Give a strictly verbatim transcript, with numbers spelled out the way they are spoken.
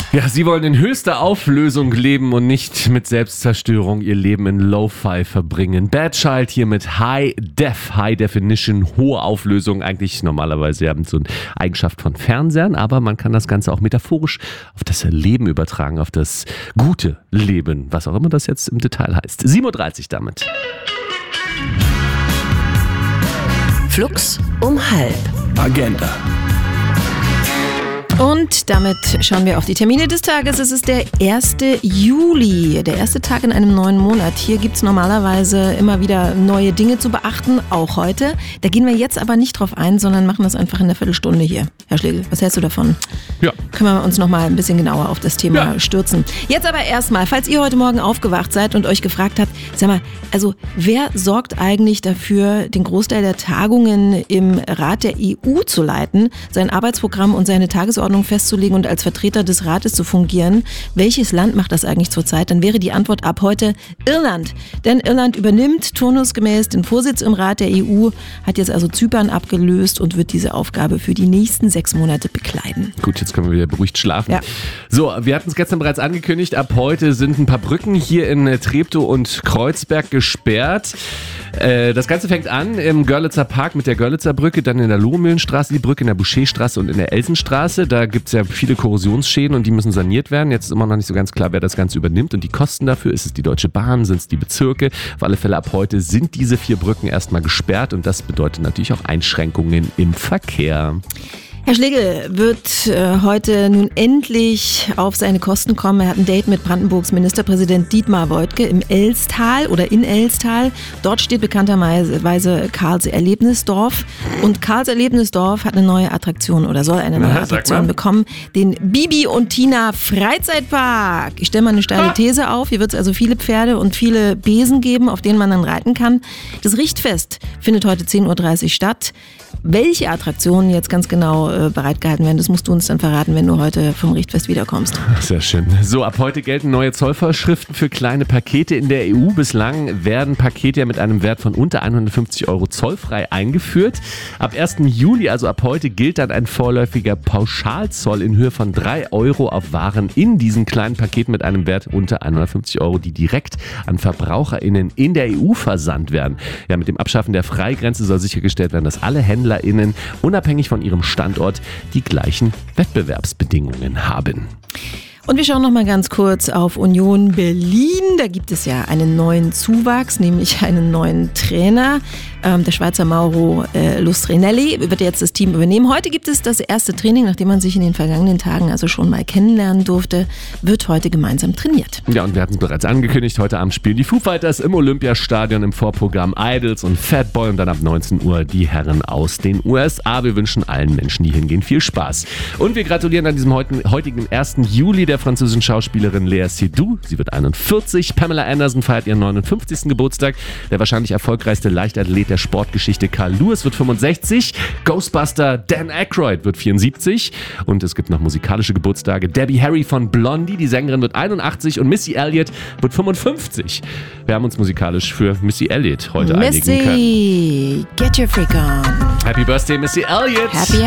Ja, sie wollen in höchster Auflösung leben und nicht mit Selbstzerstörung ihr Leben in Lo-Fi verbringen. Bad Child hier mit High Def, High Definition, hohe Auflösung. Eigentlich normalerweise ja so eine Eigenschaft von Fernsehern, aber man kann das Ganze auch metaphorisch auf das Leben übertragen, auf das gute Leben, was auch immer das jetzt im Detail heißt. sieben Uhr dreißig damit. Flux um halb. Agenda. Und damit schauen wir auf die Termine des Tages. Es ist der erste Juli, der erste Tag in einem neuen Monat. Hier gibt es normalerweise immer wieder neue Dinge zu beachten, auch heute. Da gehen wir jetzt aber nicht drauf ein, sondern machen das einfach in der Viertelstunde hier. Herr Schlegel, was hältst du davon? Ja. Können wir uns noch mal ein bisschen genauer auf das Thema ja. stürzen. Jetzt aber erstmal, falls ihr heute Morgen aufgewacht seid und euch gefragt habt, sag mal, also wer sorgt eigentlich dafür, den Großteil der Tagungen im Rat der E U zu leiten, sein Arbeitsprogramm und seine Tagesordnung festzulegen und als Vertreter des Rates zu fungieren? Welches Land macht das eigentlich zurzeit? Dann wäre die Antwort ab heute Irland. Denn Irland übernimmt turnusgemäß den Vorsitz im Rat der E U, hat jetzt also Zypern abgelöst und wird diese Aufgabe für die nächsten sechs Monate bekleiden. Gut, jetzt können wir wieder beruhigt schlafen. Ja. So, wir hatten es gestern bereits angekündigt, ab heute sind ein paar Brücken hier in Treptow und Kreuzberg gesperrt. Äh, das Ganze fängt an im Görlitzer Park mit der Görlitzer Brücke, dann in der Lohmühlenstraße die Brücke, in der Boucherstraße und in der Elsenstraße. Da gibt es ja viele Korrosionsschäden und die müssen saniert werden. Jetzt ist immer noch nicht so ganz klar, wer das Ganze übernimmt und die Kosten dafür. Ist es die Deutsche Bahn, sind es die Bezirke? Auf alle Fälle ab heute sind diese vier Brücken erstmal gesperrt und das bedeutet natürlich auch Einschränkungen im Verkehr. Herr Schlegel wird äh, heute nun endlich auf seine Kosten kommen. Er hat ein Date mit Brandenburgs Ministerpräsident Dietmar Woidke im Elstal oder in Elstal. Dort steht bekannterweise Karls Erlebnisdorf. Und Karls Erlebnisdorf hat eine neue Attraktion oder soll eine neue Na, Attraktion bekommen. Den Bibi und Tina Freizeitpark. Ich stelle mal eine steile These auf. Hier wird es also viele Pferde und viele Besen geben, auf denen man dann reiten kann. Das Richtfest findet heute zehn Uhr dreißig statt. Welche Attraktionen jetzt ganz genau äh, bereitgehalten werden, das musst du uns dann verraten, wenn du heute vom Richtfest wiederkommst. Sehr schön. So, ab heute gelten neue Zollvorschriften für kleine Pakete in der E U. Bislang werden Pakete ja mit einem Wert von unter hundertfünfzig Euro zollfrei eingeführt. Ab ersten Juli, also ab heute, gilt dann ein vorläufiger Pauschalzoll in Höhe von drei Euro auf Waren in diesen kleinen Paketen mit einem Wert unter hundertfünfzig Euro, die direkt an VerbraucherInnen in der E U versandt werden. Ja, mit dem Abschaffen der Freigrenze soll sichergestellt werden, dass alle Händler HändlerInnen unabhängig von ihrem Standort die gleichen Wettbewerbsbedingungen haben. Und wir schauen noch mal ganz kurz auf Union Berlin. Da gibt es ja einen neuen Zuwachs, nämlich einen neuen Trainer. Ähm, der Schweizer Mauro äh, Lustrinelli wird jetzt das Team übernehmen. Heute gibt es das erste Training, nachdem man sich in den vergangenen Tagen also schon mal kennenlernen durfte, wird heute gemeinsam trainiert. Ja, und wir hatten es bereits angekündigt, heute Abend spielen die Foo Fighters im Olympiastadion, im Vorprogramm Idols und Fatboy und dann ab neunzehn Uhr die Herren aus den U S A. Wir wünschen allen Menschen, die hingehen, viel Spaß. Und wir gratulieren an diesem heutigen ersten Juli der französischen Schauspielerin Léa Seydoux. Sie wird einundvierzig. Pamela Anderson feiert ihren neunundfünfzigsten Geburtstag. Der wahrscheinlich erfolgreichste Leichtathlet der Sportgeschichte Carl Lewis wird fünfundsechzig. Ghostbuster Dan Aykroyd wird vierundsiebzig. Und es gibt noch musikalische Geburtstage. Debbie Harry von Blondie, die Sängerin, wird einundachtzig und Missy Elliott wird fünfundfünfzig. Wir haben uns musikalisch für Missy Elliott heute Missy, einigen können. get your freak on. Happy Birthday, Missy Elliott. Happy